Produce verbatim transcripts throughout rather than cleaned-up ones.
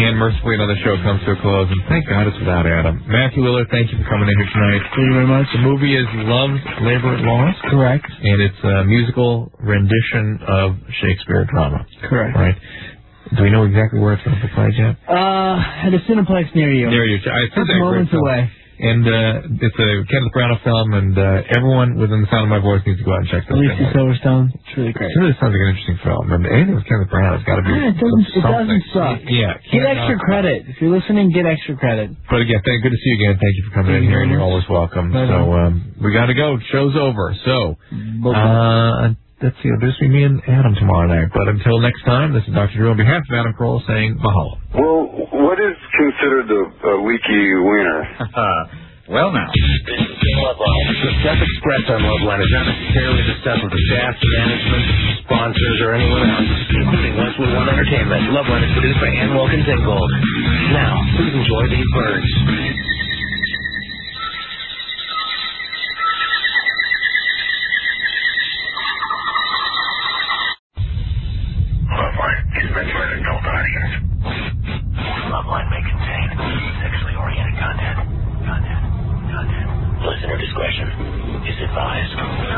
And mercifully, another show comes to a close. And thank God it's without Adam. Matthew Willard, thank you for coming in here tonight. Thank you very much. The movie is Love's Labor Lost. Correct. And it's a musical rendition of Shakespeare drama. Correct. Right. Do we know exactly where it's going to be played yet? Uh, at a Cineplex near you. Near you. I think Just moments away. And uh, it's a Kenneth Branagh film, and uh, everyone within the sound of my voice needs to go out and check this Alicia thing out. Silverstone. It's really great. It really sounds like an interesting film. And anything with Kenneth Branagh has got to be Yeah, it doesn't, it something. doesn't suck. Yeah. Get extra credit. If you're listening, get extra credit. But again, thank, good to see you again. Thank you for coming Thank in here, and you're always welcome. Bye-bye. So um, we got to go. Show's over. So uh, let's see. This will be me and Adam tomorrow night. But until next time, this is Doctor Drew on behalf of Adam Carolla saying mahalo. Well, what is considered a, a leaky wiener? Well, now. The stuff expressed on Loveline is not necessarily the stuff of the staff, management, sponsors, or anyone else, including Leslie One Entertainment. Loveline is produced by Ann Wilkins Ingold. Now, please enjoy these birds. Loveline is meant for an adult audience. Loveline may contain sexually oriented content. Content. Content. Listener discretion is advised.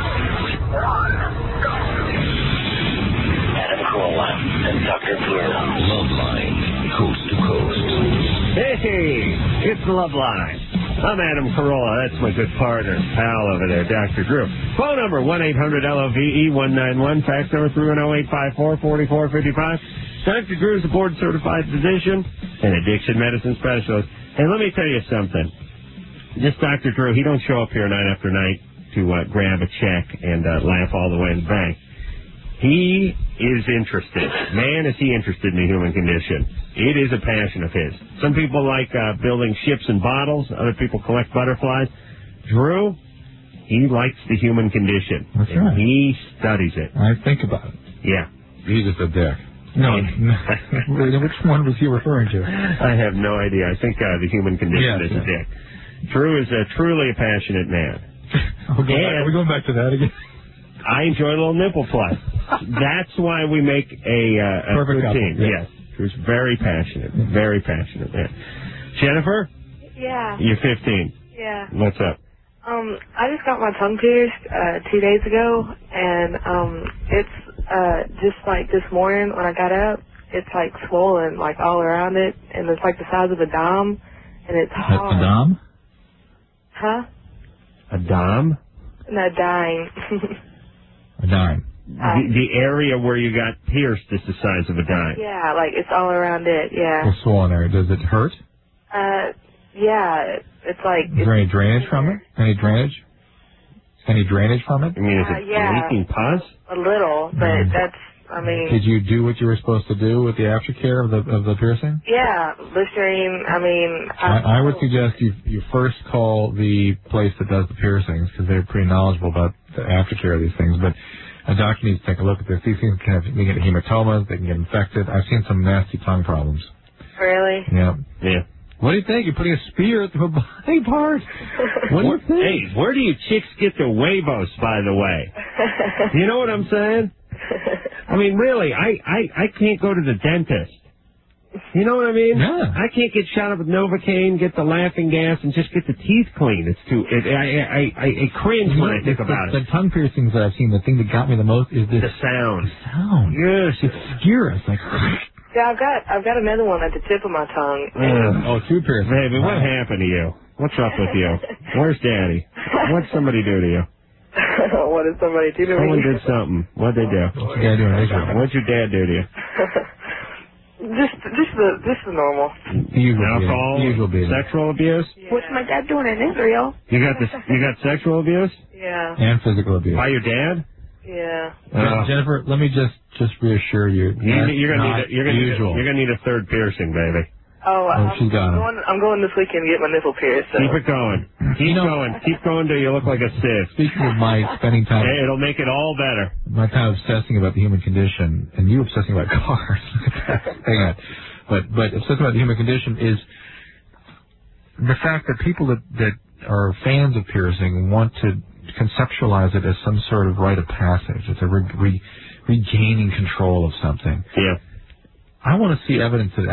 Adam Carolla and Doctor Drew. Loveline, coast to coast. Hey, it's the Loveline. I'm Adam Carolla. That's my good partner, pal over there, Doctor Drew. Phone number one eight hundred L O V E one nine one. Fax number three one zero eight five four four four five five. Doctor Drew is a board-certified physician and addiction medicine specialist. And let me tell you something. This Doctor Drew, he don't show up here night after night to uh, grab a check and uh, laugh all the way in the bank. He is interested. Man, is he interested in the human condition. It is a passion of his. Some people like uh, building ships and bottles. Other people collect butterflies. Drew, he likes the human condition. That's and right. He studies it. I think about it. Yeah. He's just a dick. No, which one was he referring to? I have no idea. I think uh, the human condition Yes, is yes. a dick. Drew is a truly a passionate man. Are we, going back, are we going back to that again? I enjoy a little nipple play. That's why we make a, uh, a Perfect good couple, team. yeah. Yes. Drew's very passionate. Very passionate man. Jennifer, Yeah. you're fifteen. Yeah. What's up? Um, I just got my tongue pierced uh, two days ago, and um, it's uh, just like this morning when I got up, it's like swollen, like all around it, and it's like the size of a dime, and it's hard. A dom? Huh? A dom? No, dying. A dime. The, the area where you got pierced is the size of a dime. Yeah, like it's all around it. Yeah. Well, swollen area. Does it hurt? Uh, yeah. It's like. Is there any drainage from it? Any drainage? Any drainage from it? I mean, is Uh, it yeah. leaking pus? A little, but Mm. that's. I mean. Did you do what you were supposed to do with the aftercare of the of the piercing? Yeah, Listerine. I mean. I, I would suggest you you first call the place that does the piercings because they're pretty knowledgeable about the aftercare of these things. But a doctor needs to take a look at this. These things can have, they can get hematomas, they can get infected. I've seen some nasty tongue problems. Really? Yeah. Yeah. What do you think? You're putting a spear through a body part. What do you think? Hey, where do you chicks get the huevos, by the way? You know what I'm saying? I mean, really, I, I, I can't go to the dentist. You know what I mean? Yeah. I can't get shot up with Novocaine, get the laughing gas, and just get the teeth clean. It's too. It, I, I, I, I cringe when I think the, about the, it. The tongue piercings that I've seen, the thing that got me the most is this The sound. sound. Yes. It's scary. It's like. Yeah, I've got I've got another one at the tip of my tongue. Uh, oh, two piercings. baby, what happened to you? What's up with you? Where's Daddy? What'd somebody do to you? What did somebody do to me? Someone did something. What'd they do? What's your dad doing? What'd your dad do to you? Just just the just the normal. Usual Alcohol, beating. Usual beating. sexual abuse. Yeah. What's my dad doing in Israel? You got this. You got sexual abuse Yeah. And physical abuse. by your dad. Yeah. Uh, Jennifer, let me just just reassure you. You, that's you're gonna not need. A, you're gonna. Need a, usual. you're gonna need a third piercing, baby. Oh, Oh, I'm, she's got I'm him. going. I'm going this weekend to get my nipple pierced. So. Keep it going. Keep going. Keep going till you look like a sis. Speaking of my spending time, Hey, it'll make it all better. my time obsessing about the human condition, and you obsessing about cars. Hang on. But but obsessing about the human condition is the fact that people that, that are fans of piercing want to conceptualize it as some sort of rite of passage. It's a re- re- regaining control of something. Yeah. I want to see evidence that